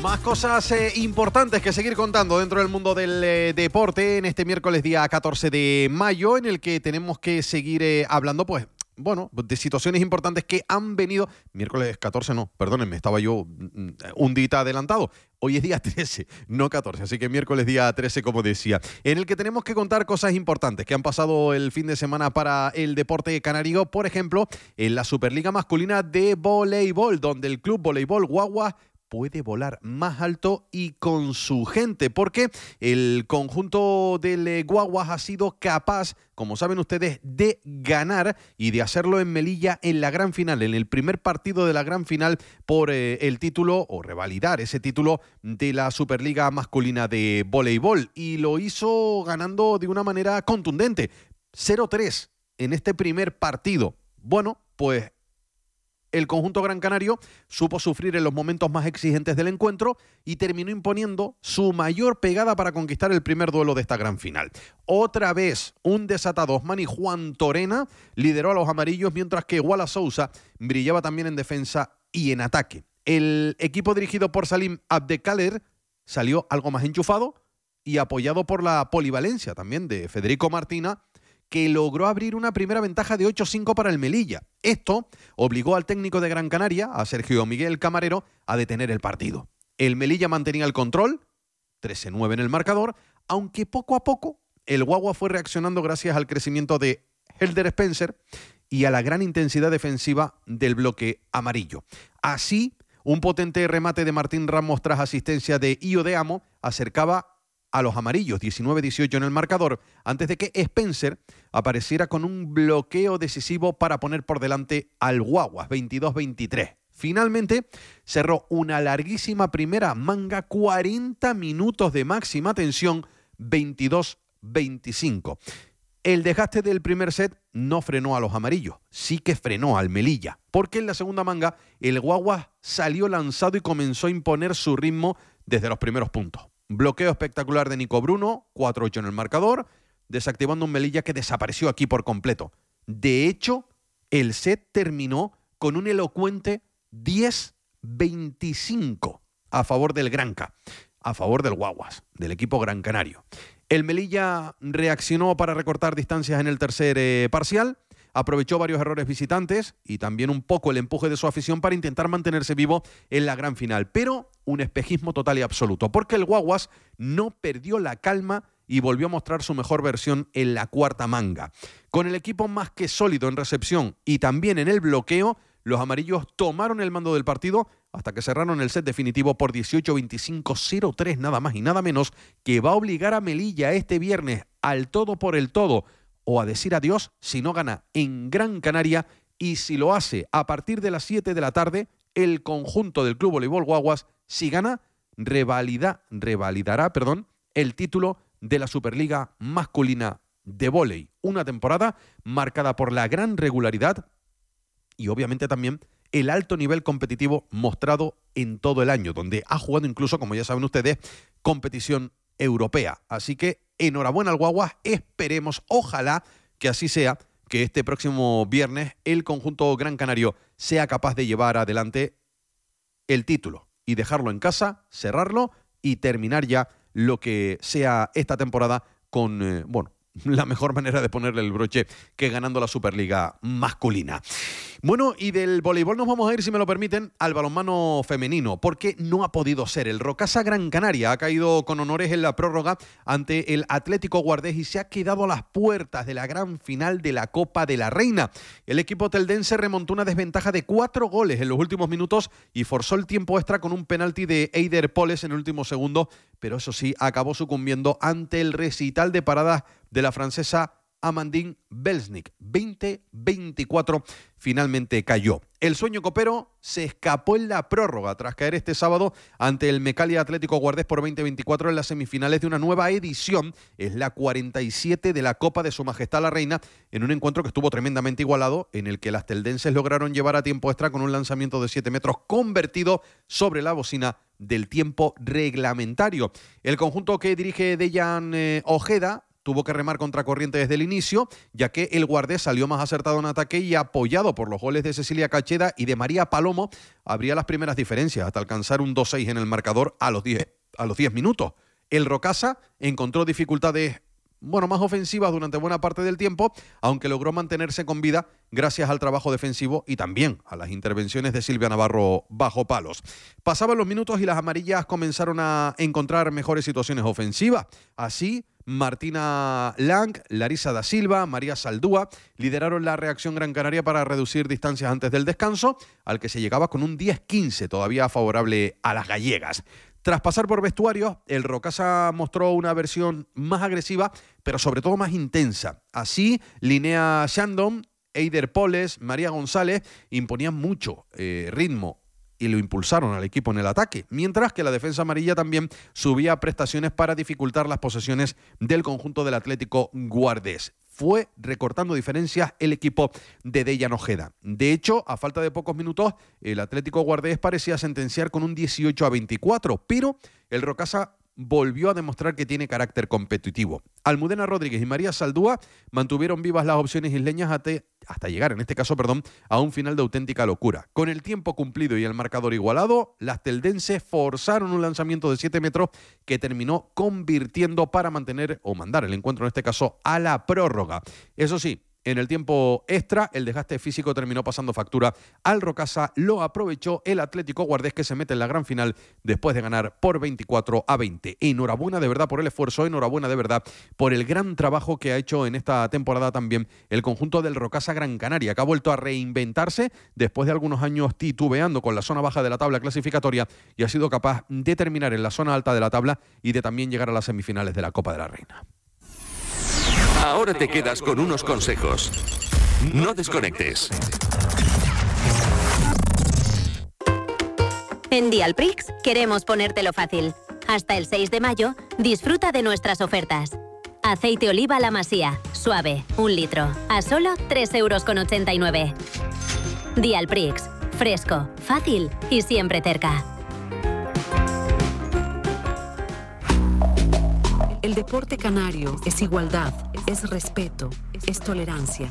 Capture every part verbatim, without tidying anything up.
Más cosas eh, importantes que seguir contando dentro del mundo del eh, deporte en este miércoles día catorce de mayo, en el que tenemos que seguir eh, hablando, pues, bueno, de situaciones importantes que han venido... Miércoles catorce no, perdónenme, estaba yo mm, un día adelantado. Hoy es día trece, no catorce, así que miércoles día trece, como decía, en el que tenemos que contar cosas importantes que han pasado el fin de semana para el deporte canario. Por ejemplo, en la Superliga Masculina de Voleibol, donde el Club Voleibol Guaguas puede volar más alto y con su gente, porque el conjunto del Guaguas ha sido capaz, como saben ustedes, de ganar y de hacerlo en Melilla en la gran final, en el primer partido de la gran final por eh, el título, o revalidar ese título de la Superliga Masculina de Voleibol, y lo hizo ganando de una manera contundente, cero tres en este primer partido. Bueno, pues el conjunto gran canario supo sufrir en los momentos más exigentes del encuentro y terminó imponiendo su mayor pegada para conquistar el primer duelo de esta gran final. Otra vez, un desatado Osmani Juan Torena lideró a los amarillos, mientras que Wala Sousa brillaba también en defensa y en ataque. El equipo dirigido por Salim Abdekaler salió algo más enchufado y apoyado por la polivalencia también de Federico Martina, que logró abrir una primera ventaja de ocho cinco para el Melilla. Esto obligó al técnico de Gran Canaria, a Sergio Miguel Camarero, a detener el partido. El Melilla mantenía el control, trece nueve en el marcador, aunque poco a poco el Guagua fue reaccionando gracias al crecimiento de Helder Spencer y a la gran intensidad defensiva del bloque amarillo. Así, un potente remate de Martín Ramos tras asistencia de Io de Amo acercaba a los amarillos, diecinueve dieciocho en el marcador, antes de que Spencer apareciera con un bloqueo decisivo para poner por delante al Guaguas, veintidós veintitrés. Finalmente, cerró una larguísima primera manga, cuarenta minutos de máxima tensión, veintidós veinticinco. El desgaste del primer set no frenó a los amarillos, sí que frenó al Melilla, porque en la segunda manga el Guaguas salió lanzado y comenzó a imponer su ritmo desde los primeros puntos. Bloqueo espectacular de Nico Bruno, cuatro ocho en el marcador, desactivando un Melilla que desapareció aquí por completo. De hecho, el set terminó con un elocuente diez veinticinco a favor del Granca, a favor del Guaguas, del equipo gran canario. El Melilla reaccionó para recortar distancias en el tercer eh, parcial, aprovechó varios errores visitantes y también un poco el empuje de su afición para intentar mantenerse vivo en la gran final. Pero un espejismo total y absoluto, porque el Guaguas no perdió la calma y volvió a mostrar su mejor versión en la cuarta manga. Con el equipo más que sólido en recepción y también en el bloqueo, los amarillos tomaron el mando del partido hasta que cerraron el set definitivo por dieciocho veinticinco, cero tres nada más y nada menos, que va a obligar a Melilla este viernes al todo por el todo, o a decir adiós si no gana en Gran Canaria, y si lo hace a partir de las siete de la tarde, el conjunto del Club Voleibol Guaguas, si gana, revalida, revalidará perdón, el título de la Superliga Masculina de Vóley. Una temporada marcada por la gran regularidad y obviamente también el alto nivel competitivo mostrado en todo el año, donde ha jugado incluso, como ya saben ustedes, competición europea. Así que enhorabuena al Guaguas, esperemos, ojalá que así sea, que este próximo viernes el conjunto gran canario sea capaz de llevar adelante el título y dejarlo en casa, cerrarlo y terminar ya lo que sea esta temporada con, eh, bueno, la mejor manera de ponerle el broche que ganando la Superliga masculina. Bueno, y del voleibol nos vamos a ir, si me lo permiten, al balonmano femenino, porque no ha podido ser. El Rocasa Gran Canaria ha caído con honores en la prórroga ante el Atlético Guardés y se ha quedado a las puertas de la gran final de la Copa de la Reina. El equipo teldense remontó una desventaja de cuatro goles en los últimos minutos y forzó el tiempo extra con un penalti de Eider Poles en el último segundo, pero eso sí, acabó sucumbiendo ante el recital de paradas de la francesa Amandine Belznik, veinte veinticuatro, finalmente cayó. El sueño copero se escapó en la prórroga tras caer este sábado ante el Mecalia Atlético Guardés por veinte veinticuatro en las semifinales de una nueva edición, es la cuarenta y siete de la Copa de Su Majestad la Reina, en un encuentro que estuvo tremendamente igualado, en el que las teldenses lograron llevar a tiempo extra con un lanzamiento de siete metros convertido sobre la bocina del tiempo reglamentario. El conjunto que dirige Dejan eh, Ojeda tuvo que remar contracorriente desde el inicio, ya que el Guardés salió más acertado en ataque y apoyado por los goles de Cecilia Cacheda y de María Palomo, abría las primeras diferencias hasta alcanzar un dos seis en el marcador a los diez, a los diez minutos. El Rocasa encontró dificultades bueno, más ofensivas durante buena parte del tiempo, aunque logró mantenerse con vida gracias al trabajo defensivo y también a las intervenciones de Silvia Navarro bajo palos. Pasaban los minutos y las amarillas comenzaron a encontrar mejores situaciones ofensivas. Así, Martina Lang, Larisa da Silva, María Saldúa lideraron la reacción Gran Canaria para reducir distancias antes del descanso, al que se llegaba con un diez quince todavía favorable a las gallegas. Tras pasar por vestuarios, el Rocasa mostró una versión más agresiva, pero sobre todo más intensa. Así, Linnea Shandon, Eider Poles, María González imponían mucho eh, ritmo y lo impulsaron al equipo en el ataque, mientras que la defensa amarilla también subía prestaciones para dificultar las posesiones del conjunto del Atlético Guardés. Fue recortando diferencias el equipo de Dejan Ojeda. De hecho, a falta de pocos minutos, el Atlético Guardés parecía sentenciar con un dieciocho a veinticuatro, pero el Rocasa volvió a demostrar que tiene carácter competitivo. Almudena Rodríguez y María Saldúa mantuvieron vivas las opciones isleñas hasta llegar, en este caso, perdón, a un final de auténtica locura. Con el tiempo cumplido y el marcador igualado, las teldenses forzaron un lanzamiento de siete metros que terminó convirtiendo para mantener o mandar el encuentro, en este caso, a la prórroga. Eso sí, en el tiempo extra, el desgaste físico terminó pasando factura al Rocasa. Lo aprovechó el Atlético Guardés, que se mete en la gran final después de ganar por veinticuatro a veinte. Enhorabuena de verdad por el esfuerzo, enhorabuena de verdad por el gran trabajo que ha hecho en esta temporada también el conjunto del Rocasa Gran Canaria, que ha vuelto a reinventarse después de algunos años titubeando con la zona baja de la tabla clasificatoria y ha sido capaz de terminar en la zona alta de la tabla y de también llegar a las semifinales de la Copa de la Reina. Ahora te quedas con unos consejos. No desconectes. En Dialprix queremos ponértelo fácil. Hasta el seis de mayo, disfruta de nuestras ofertas. Aceite oliva La Masía, suave, un litro, a solo tres euros con ochenta y nueve. Dialprix, fresco, fácil y siempre cerca. El deporte canario es igualdad, es respeto, es tolerancia.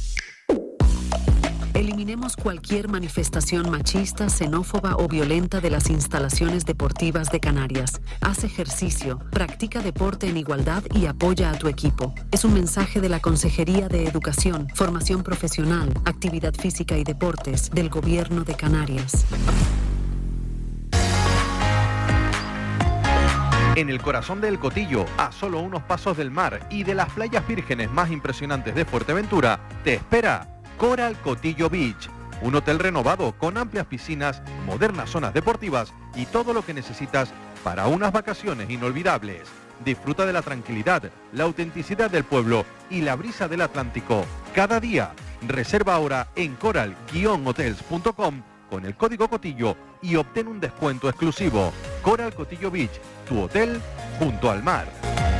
Eliminemos cualquier manifestación machista, xenófoba o violenta de las instalaciones deportivas de Canarias. Haz ejercicio, practica deporte en igualdad y apoya a tu equipo. Es un mensaje de la Consejería de Educación, Formación Profesional, Actividad Física y Deportes del Gobierno de Canarias. En el corazón del Cotillo, a solo unos pasos del mar y de las playas vírgenes más impresionantes de Fuerteventura, te espera Coral Cotillo Beach, un hotel renovado con amplias piscinas, modernas zonas deportivas y todo lo que necesitas para unas vacaciones inolvidables. Disfruta de la tranquilidad, la autenticidad del pueblo y la brisa del Atlántico cada día. Reserva ahora en coral guion hotels punto com con el código Cotillo y obtén un descuento exclusivo. Coral Cotillo Beach, tu hotel junto al mar.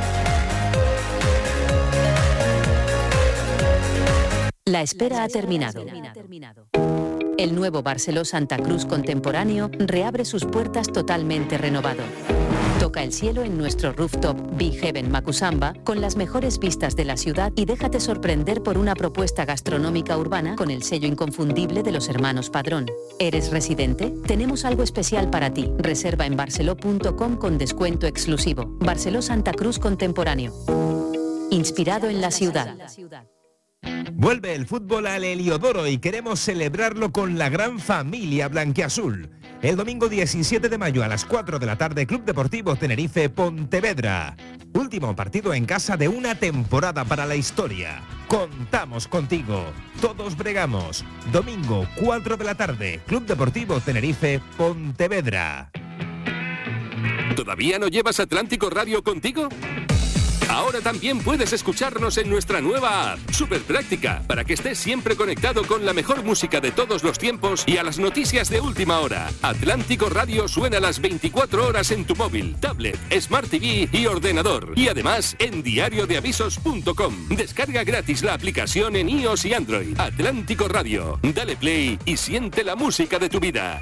La espera ha terminado. El nuevo Barceló Santa Cruz contemporáneo reabre sus puertas totalmente renovado. Toca el cielo en nuestro rooftop Be Heaven Macusamba con las mejores vistas de la ciudad y déjate sorprender por una propuesta gastronómica urbana con el sello inconfundible de los hermanos Padrón. ¿Eres residente? Tenemos algo especial para ti. Reserva en barceló punto com con descuento exclusivo. Barceló Santa Cruz contemporáneo. Inspirado en la ciudad. Vuelve el fútbol al Heliodoro y queremos celebrarlo con la gran familia blanquiazul. El domingo diecisiete de mayo a las cuatro de la tarde, Club Deportivo Tenerife Pontevedra. Último partido en casa de una temporada para la historia. Contamos contigo. Todos bregamos. Domingo cuatro de la tarde, Club Deportivo Tenerife Pontevedra. ¿Todavía no llevas Atlántico Radio contigo? Ahora también puedes escucharnos en nuestra nueva app, súper práctica, para que estés siempre conectado con la mejor música de todos los tiempos y a las noticias de última hora. Atlántico Radio suena las veinticuatro horas en tu móvil, tablet, Smart T V y ordenador. Y además en diario de avisos punto com. Descarga gratis la aplicación en iOS y Android. Atlántico Radio. Dale play y siente la música de tu vida.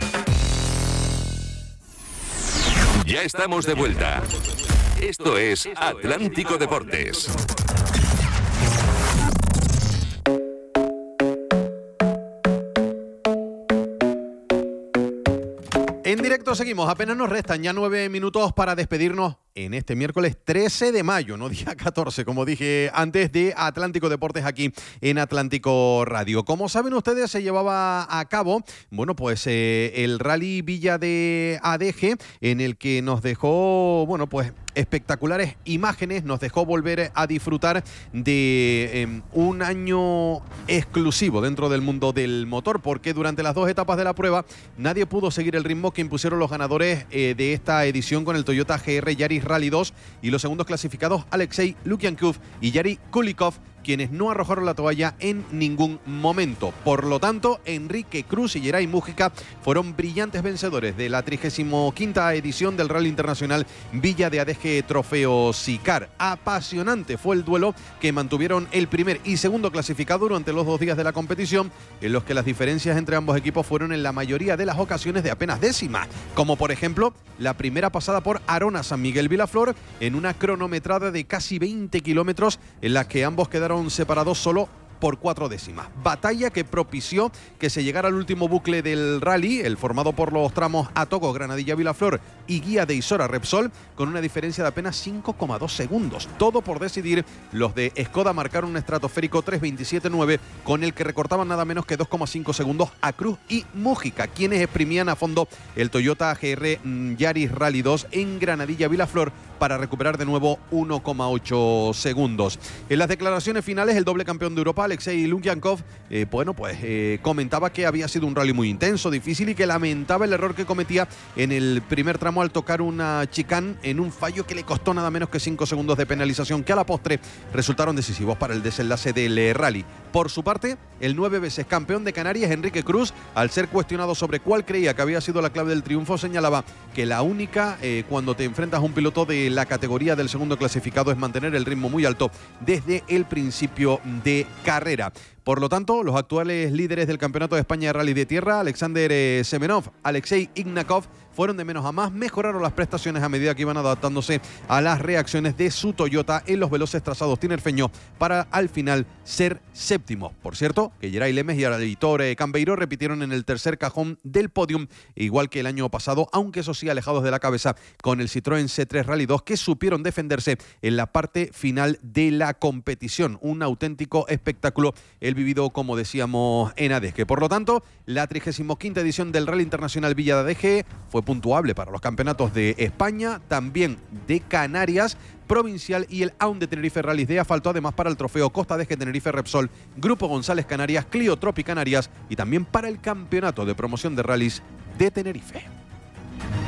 Ya estamos de vuelta. Esto es Atlántico Deportes. directo seguimos, apenas nos restan ya nueve minutos para despedirnos en este miércoles trece de mayo, no día catorce, como dije antes, de Atlántico Deportes aquí en Atlántico Radio. Como saben ustedes, se llevaba a cabo, bueno, pues eh, el Rally Villa de Adeje, en el que nos dejó, bueno, pues espectaculares imágenes, nos dejó volver a disfrutar de eh, un año exclusivo dentro del mundo del motor, porque durante las dos etapas de la prueba nadie pudo seguir el ritmo que impusieron los ganadores eh, de esta edición con el Toyota G R Yaris Rally dos y los segundos clasificados Alexei Lukiankov y Yari Kulikov, quienes no arrojaron la toalla en ningún momento. Por lo tanto, Enrique Cruz y Geray Mújica fueron brillantes vencedores de la trigésima quinta edición del Rally Internacional Villa de Adeje Trofeo Sicar. Apasionante fue el duelo que mantuvieron el primer y segundo clasificado durante los dos días de la competición, en los que las diferencias entre ambos equipos fueron en la mayoría de las ocasiones de apenas décimas, como por ejemplo la primera pasada por Arona San Miguel Vilaflor en una cronometrada de casi veinte kilómetros en la que ambos quedaron separados solo por cuatro décimas. Batalla que propició que se llegara al último bucle del rally, el formado por los tramos Atogo, Granadilla, Vilaflor y Guía de Isora, Repsol, con una diferencia de apenas cinco coma dos segundos. Todo por decidir, los de Skoda marcaron un estratosférico tres veintisiete nueve, con el que recortaban nada menos que dos coma cinco segundos a Cruz y Mújica, quienes exprimían a fondo el Toyota G R Yaris Rally dos en Granadilla, Vilaflor, para recuperar de nuevo uno coma ocho segundos. En las declaraciones finales, el doble campeón de Europa, Alexei Lukiankov, eh, bueno, pues eh, comentaba que había sido un rally muy intenso, difícil, y que lamentaba el error que cometía en el primer tramo al tocar una chicane en un fallo que le costó nada menos que cinco segundos de penalización, que a la postre resultaron decisivos para el desenlace del rally. Por su parte, el nueve veces campeón de Canarias, Enrique Cruz, al ser cuestionado sobre cuál creía que había sido la clave del triunfo, señalaba que la única eh, cuando te enfrentas a un piloto de la categoría del segundo clasificado es mantener el ritmo muy alto desde el principio de carrera. Por lo tanto, los actuales líderes del Campeonato de España de Rally de Tierra, Alexander eh, Semenov, Alexei Ignakov, fueron de menos a más, mejoraron las prestaciones a medida que iban adaptándose a las reacciones de su Toyota en los veloces trazados tinerfeños para al final ser séptimo. Por cierto, que Geray Lemes y Aitor eh, Cambeiro repitieron en el tercer cajón del podium, igual que el año pasado, aunque eso sí alejados de la cabeza con el Citroën C tres Rally dos, que supieron defenderse en la parte final de la competición. Un auténtico espectáculo el vivido, como decíamos, en Adeje. Por lo tanto, la trigésima quinta edición del Rally Internacional Villa de Adeje fue puntuable para los campeonatos de España, también de Canarias, provincial y el Aun de Tenerife Rallys de asfalto, además para el trofeo Costa Adeje Tenerife Repsol, Grupo González Canarias, Clio Tropi Canarias y también para el campeonato de promoción de rallies de Tenerife.